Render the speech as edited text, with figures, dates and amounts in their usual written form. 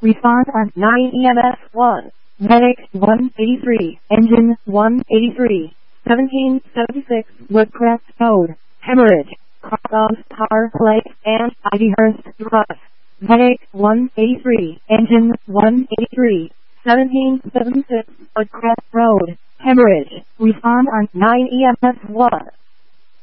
Respond on 9 EMS 1. Medic 183. Engine 183. 1776 Woodcrest Road. Hemorrhage. Cross Power Lake and Ivyhurst Drive. Medic 183. Engine 183. 1776 Woodcrest Road. Hemorrhage. Respond on 9 EMS 1.